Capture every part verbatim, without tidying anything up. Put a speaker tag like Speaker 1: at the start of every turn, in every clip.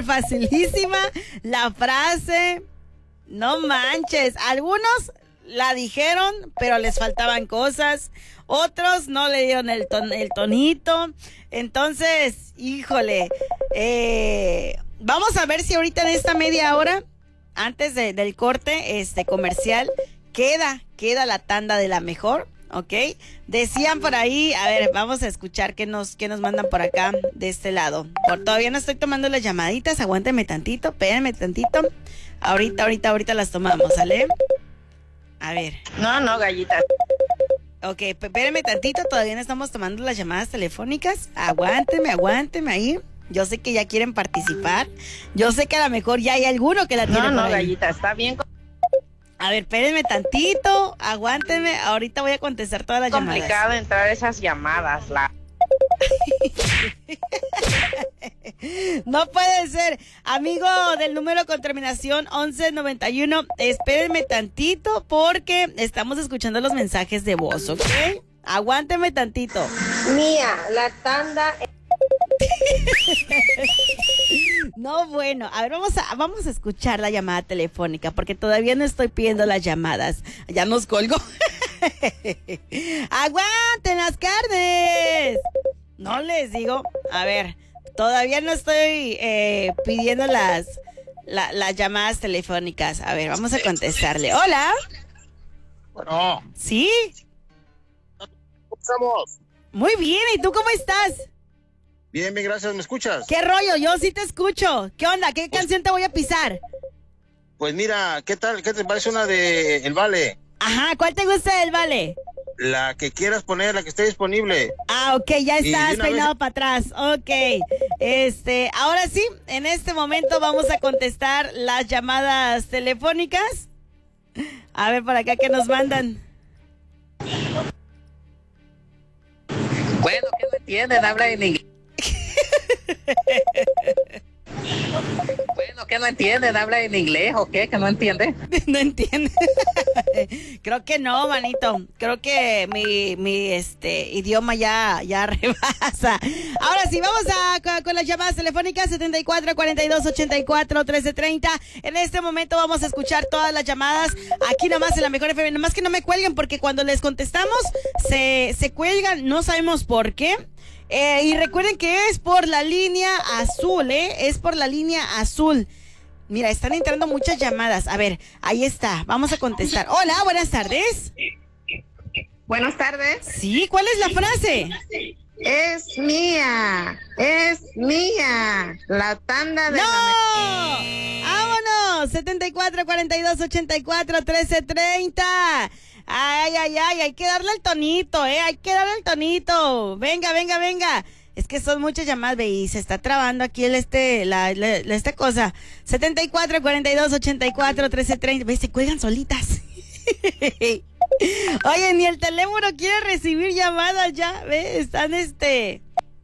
Speaker 1: facilísima la frase. No manches. Algunos la dijeron, pero les faltaban cosas. Otros no le dieron el, ton, el tonito. Entonces, híjole. Eh, vamos a ver si ahorita en esta media hora, antes de, del corte este comercial, queda, queda la tanda de la mejor. ¿Ok? Decían por ahí, a ver, vamos a escuchar qué nos, qué nos mandan por acá, de este lado. Por, todavía no estoy tomando las llamaditas, aguántenme tantito, espérenme tantito. Ahorita, ahorita, ahorita las tomamos, ¿sale? A ver.
Speaker 2: No, no, gallita.
Speaker 1: Ok, espérenme tantito, todavía no estamos tomando las llamadas telefónicas. Aguántenme, aguántenme ahí. Yo sé que ya quieren participar. Yo sé que a lo mejor ya hay alguno que la tiene.
Speaker 2: No, no,
Speaker 1: por ahí.
Speaker 2: gallita, está bien.
Speaker 1: A ver, espérenme tantito, aguántenme, ahorita voy a contestar todas las llamadas.
Speaker 2: Es complicado entrar esas llamadas, la...
Speaker 1: No puede ser. Amigo del número con terminación once noventa y uno, espérenme tantito porque estamos escuchando los mensajes de voz, ¿ok? Aguántenme tantito.
Speaker 3: Mía, la tanda...
Speaker 1: No, bueno, a ver, vamos a, vamos a escuchar la llamada telefónica porque todavía no estoy pidiendo las llamadas. Ya nos colgó. ¡Aguanten las carnes! No les digo, a ver, todavía no estoy eh, pidiendo las, la, las llamadas telefónicas. A ver, vamos a contestarle. Hola.
Speaker 4: Bueno.
Speaker 1: ¿Sí?
Speaker 4: ¿Cómo estamos?
Speaker 1: Muy bien, ¿y tú cómo estás?
Speaker 4: Bien, bien, gracias. ¿Me escuchas?
Speaker 1: ¿Qué rollo? Yo sí te escucho. ¿Qué onda? ¿Qué pues, canción te voy a pisar?
Speaker 4: Pues mira, ¿qué tal? ¿Qué te parece una de El Vale?
Speaker 1: Ajá, ¿cuál te gusta del Vale?
Speaker 4: La que quieras poner, la que esté disponible.
Speaker 1: Ah, ok, ya estás peinado vez... para atrás. Ok, este, ahora sí, en este momento vamos a contestar las llamadas telefónicas. A ver, por acá, ¿qué nos mandan?
Speaker 5: Bueno, ¿qué no entienden? Habla en inglés. Bueno, ¿qué no entienden? ¿Habla en inglés o qué? ¿Que no entiende?
Speaker 1: No entiende. Creo que no, manito. Creo que mi, mi este idioma ya, ya rebasa. Ahora sí, vamos a con, con las llamadas telefónicas setenta y cuatro, cuarenta y dos, ochenta y cuatro, trece, treinta. En este momento vamos a escuchar todas las llamadas aquí nomás en la Mejor F M. Nomás que no me cuelguen porque cuando les contestamos se, se cuelgan, no sabemos por qué. Eh, y recuerden que es por la línea azul, ¿eh? Es por la línea azul. Mira, están entrando muchas llamadas. A ver, ahí está. Vamos a contestar. Hola, buenas tardes.
Speaker 3: Buenas tardes.
Speaker 1: Sí, ¿cuál es la frase?
Speaker 3: Es mía, es mía. La tanda de...
Speaker 1: ¡No!
Speaker 3: La...
Speaker 1: ¡Vámonos! setenta y cuatro, cuarenta y dos, ochenta y cuatro, trece, treinta. Ay, ay, ay, hay que darle el tonito, eh, hay que darle el tonito. Venga, venga, venga. Es que son muchas llamadas, ve, y se está trabando aquí el este, la, la, la esta cosa. setenta y cuatro, cuarenta y dos, ochenta y cuatro, trece, treinta. Ve, se cuelgan solitas. Oye, ni el teléfono quiere recibir llamadas ya, ve, están este...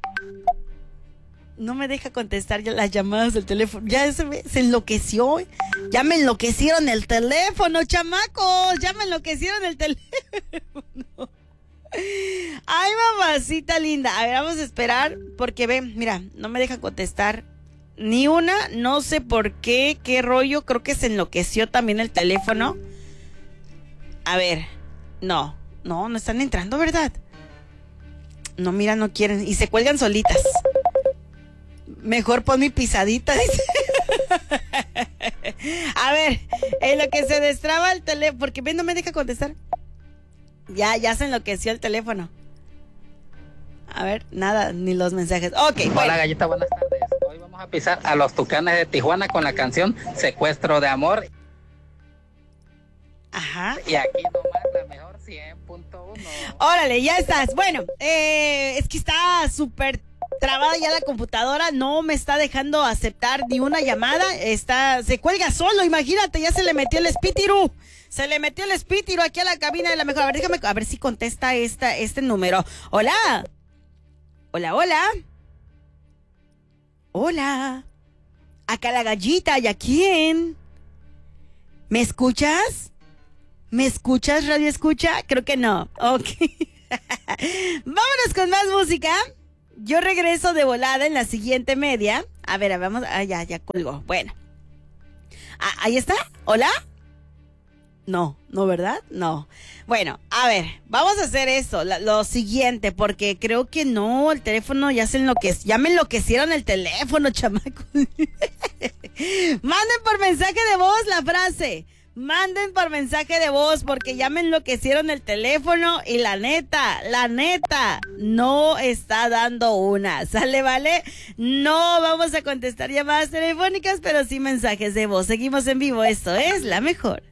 Speaker 1: No me deja contestar ya las llamadas del teléfono. Ya se, me, se enloqueció. Ya me enloquecieron el teléfono, chamacos. Ya me enloquecieron el teléfono. Ay, mamacita linda. A ver, vamos a esperar. Porque ve, mira, no me deja contestar ni una. No sé por qué, qué rollo. Creo que se enloqueció también el teléfono. A ver, no, no, no están entrando, ¿verdad? No, mira, no quieren. Y se cuelgan solitas. Mejor pon mi pisadita, dice. A ver, en lo que se destraba el teléfono, porque ven, no me deja contestar. Ya, ya se enloqueció el teléfono. A ver, nada, ni los mensajes. Ok,
Speaker 5: bueno. Hola, Gallita, buenas tardes. Hoy vamos a pisar a los Tucanes de Tijuana con la canción Secuestro de Amor.
Speaker 1: Ajá.
Speaker 5: Y aquí nomás la mejor cien punto uno.
Speaker 1: Órale, ya estás. Bueno, eh, es que está súper trabada ya la computadora, no me está dejando aceptar ni una llamada, está, se cuelga solo, imagínate, ya se le metió el espíritu, se le metió el espíritu aquí a la cabina de la mejor. A ver, déjame, a ver si contesta esta, este número. Hola, hola, hola, hola, acá la gallita, ¿y a quién? ¿Me escuchas? ¿Me escuchas, radio escucha? Creo que no, ok. Vámonos con más música. Yo regreso de volada en la siguiente media. A ver, vamos. Ah, ya, ya colgó. Bueno. Ah, ¿ahí está? ¿Hola? No, no, ¿verdad? No. Bueno, a ver, vamos a hacer eso, la, lo siguiente, porque creo que no, el teléfono ya se enloqueció, ya me enloquecieron el teléfono, chamacos. Manden por mensaje de voz la frase. Manden por mensaje de voz porque ya me enloquecieron el teléfono y la neta, la neta, no está dando una. ¿Sale, vale? No vamos a contestar llamadas telefónicas, pero sí mensajes de voz. Seguimos en vivo, esto es La Mejor.